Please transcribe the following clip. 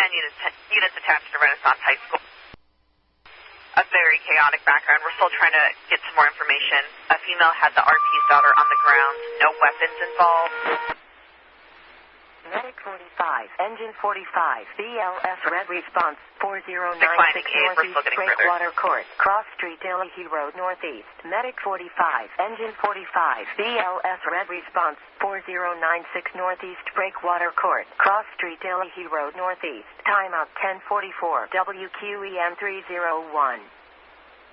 units attached to Renaissance High School. A very chaotic background. We're still trying to get some more information. A female had the RP's daughter on the ground. No weapons involved. Medic 45, Engine 45, BLS Red Response 4096 Northeast Breakwater Court, Cross Street, Delhi Road Northeast. Medic 45, Engine 45, BLS Red Response 4096 Northeast Breakwater Court, Cross Street, Delhi Road Northeast. Timeout 1044, WQEM 301.